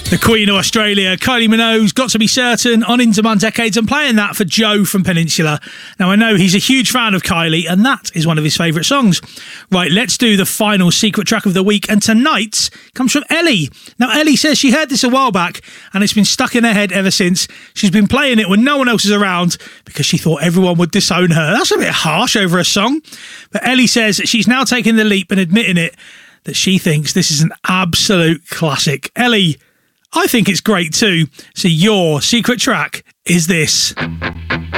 The Queen of Australia, Kylie Minogue's Got to Be Certain on Into My Decades, and playing that for Joe from Peninsula. Now, I know he's a huge fan of Kylie, and that is one of his favourite songs. Right, let's do the final secret track of the week, and tonight's comes from Ellie. Now, Ellie says she heard this a while back, and it's been stuck in her head ever since. She's been playing it when no one else is around because she thought everyone would disown her. That's a bit harsh over a song. But Ellie says she's now taking the leap and admitting it, that she thinks this is an absolute classic. Ellie, I think it's great too. So your secret track is this.